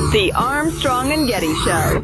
The Armstrong and Getty Show.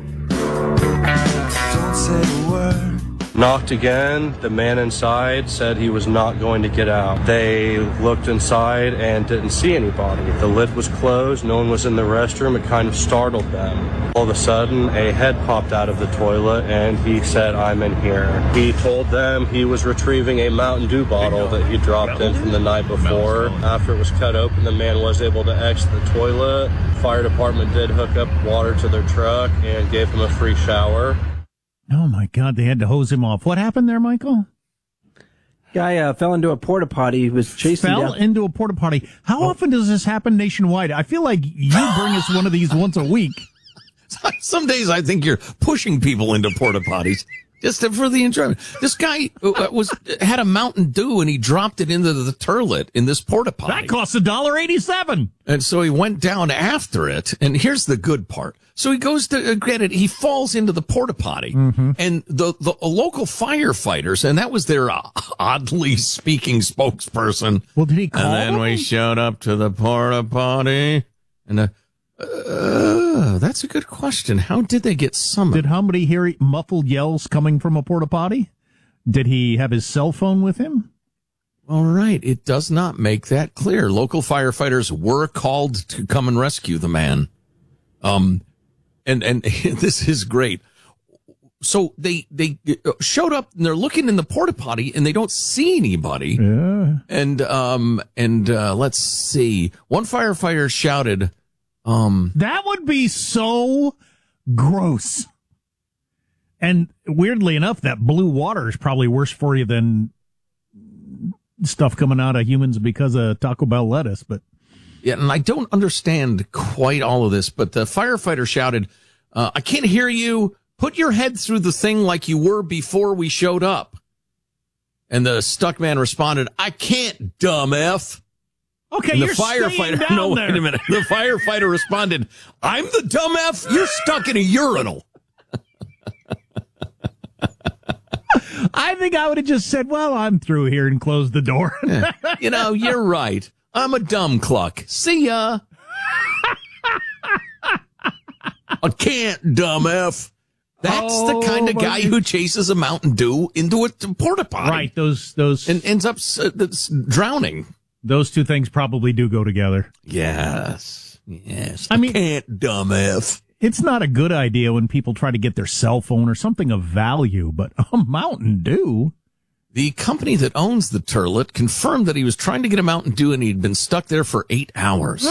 Don't say a word. Knocked again. The man inside said he was not going to get out. They looked inside and didn't see anybody. The lid was closed. No one was in the restroom. It kind of startled them. All of a sudden, a head popped out of the toilet, and he said, "I'm in here." He told them he was retrieving a Mountain Dew bottle that he dropped in from the night before. After it was cut open, the man was able to exit the toilet. Fire department did hook up water to their truck and gave him a free shower. Oh, my God, they had to hose him off. What happened there, Michael? Guy fell into a porta potty. He was chasing into a porta potty. How often does this happen nationwide? I feel like you bring us one of these once a week. Some days I think you're pushing people into porta potties just for the enjoyment. This guy had a Mountain Dew and he dropped it into the toilet in this porta potty. That costs $1.87. And so he went down after it. And here's the good part. So he goes to get it. He falls into the porta potty, and the local firefighters, and that was their oddly speaking spokesperson. Well, did he call And then them? we showed up to the porta potty, and that's a good question. How did they get summoned? Did somebody hear muffled yells coming from a porta potty? Did he have his cell phone with him? All right, it does not make that clear. Local firefighters were called to come and rescue the man. And this is great. So they showed up and they're looking in the porta potty and they don't see anybody. Yeah. And let's see. One firefighter shouted, that would be so gross. And weirdly enough, that blue water is probably worse for you than stuff coming out of humans because of Taco Bell lettuce, but. Yeah, and I don't understand quite all of this, but the firefighter shouted, I can't hear you. Put your head through the thing like you were before we showed up. And the stuck man responded, I can't, dumb F. Okay, and the you're firefighter, staying down no, there. wait a minute. The firefighter responded, I'm the dumb F. You're stuck in a urinal. I think I would have just said, well, I'm through here and closed the door. Yeah. You know, you're right. I'm a dumb cluck. See ya. I can't, dumb F. That's the kind of guy who chases a Mountain Dew into a porta potty. Right, those and ends up drowning. Those two things probably do go together. Yes. I mean, can't, dumb F. It's not a good idea when people try to get their cell phone or something of value, but a Mountain Dew. The company that owns the turlet confirmed that he was trying to get a Mountain Dew and he'd been stuck there for 8 hours.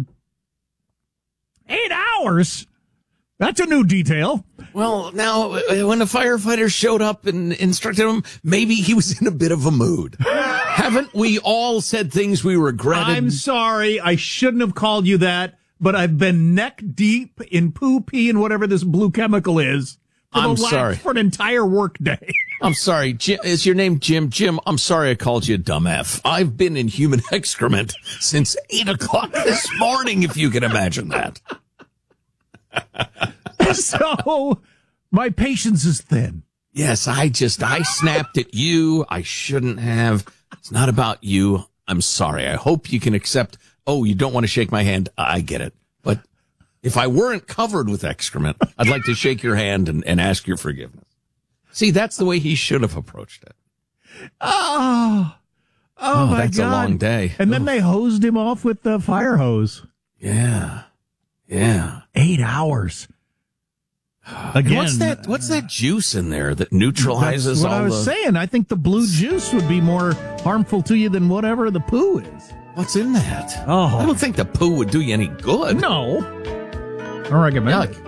8 hours? That's a new detail. Well, now, when the firefighters showed up and instructed him, maybe he was in a bit of a mood. Haven't we all said things we regretted? I'm sorry. I shouldn't have called you that, but I've been neck deep in poo, pee, and whatever this blue chemical is for an entire work day. I'm sorry. Jim, is your name Jim? Jim, I'm sorry I called you a dumb F. I've been in human excrement since 8 o'clock this morning, if you can imagine that. So, my patience is thin. Yes, I snapped at you. I shouldn't have. It's not about you. I'm sorry. I hope you can accept. Oh, you don't want to shake my hand. I get it. But if I weren't covered with excrement, I'd like to shake your hand and ask your forgiveness. See, that's the way he should have approached it. Oh my that's God. a long day. And then they hosed him off with the fire hose. Yeah. 8 hours. Again, what's that juice in there that neutralizes that's what all I was saying. I think the blue juice would be more harmful to you than whatever the poo is. What's in that? Oh. I don't think the poo would do you any good. No. Or recommend it.